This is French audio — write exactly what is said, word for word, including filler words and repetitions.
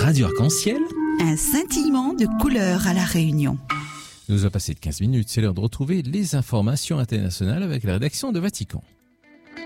Radio Arc-en-Ciel. Un scintillement de couleurs à La Réunion. Nous avons passé de quinze minutes, c'est l'heure de retrouver les informations internationales avec la rédaction de Vatican.